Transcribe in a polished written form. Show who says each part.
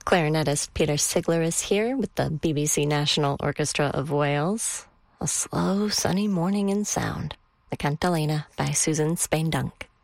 Speaker 1: Clarinetist Peter Sigler is here with the BBC National Orchestra of Wales. A slow, sunny morning in sound. The Cantilena by Susan Spain-Dunk.